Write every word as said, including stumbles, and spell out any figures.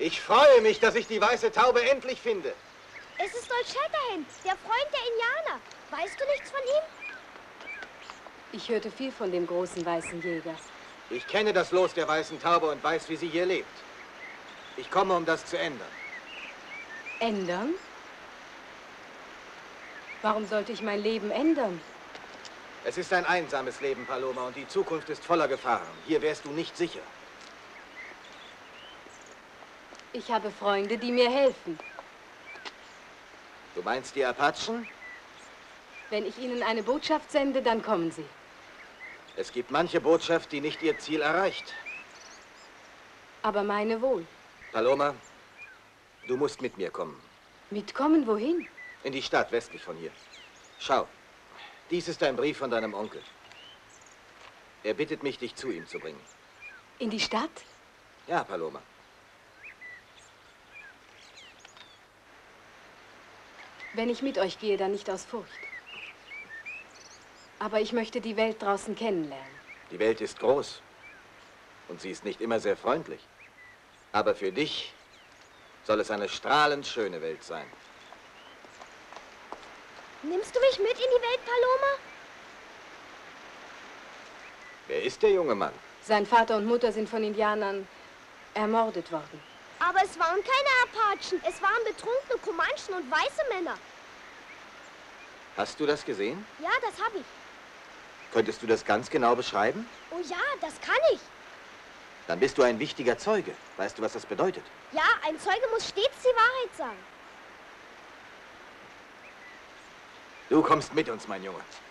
Ich freue mich, dass ich die weiße Taube endlich finde. Es ist Old Shatterhand, der Freund der Indianer. Weißt du nichts von ihm? Ich hörte viel von dem großen weißen Jäger. Ich kenne das Los der weißen Taube und weiß, wie sie hier lebt. Ich komme, um das zu ändern. Ändern? Warum sollte ich mein Leben ändern? Es ist ein einsames Leben, Paloma, und die Zukunft ist voller Gefahren. Hier wärst du nicht sicher. Ich habe Freunde, die mir helfen. Du meinst die Apachen? Wenn ich ihnen eine Botschaft sende, dann kommen sie. Es gibt manche Botschaft, die nicht ihr Ziel erreicht. Aber meine wohl. Paloma, du musst mit mir kommen. Mitkommen wohin? In die Stadt westlich von hier. Schau, dies ist ein Brief von deinem Onkel. Er bittet mich, dich zu ihm zu bringen. In die Stadt? Ja, Paloma. Wenn ich mit euch gehe, dann nicht aus Furcht. Aber ich möchte die Welt draußen kennenlernen. Die Welt ist groß. Und sie ist nicht immer sehr freundlich. Aber für dich soll es eine strahlend schöne Welt sein. Nimmst du mich mit in die Welt, Paloma? Wer ist der junge Mann? Sein Vater und Mutter sind von Indianern ermordet worden. Aber es waren keine Apachen. Es waren betrunkene Comanchen und weiße Männer. Hast du das gesehen? Ja, das habe ich. Könntest du das ganz genau beschreiben? Oh ja, das kann ich. Dann bist du ein wichtiger Zeuge. Weißt du, was das bedeutet? Ja, ein Zeuge muss stets die Wahrheit sagen. Du kommst mit uns, mein Junge.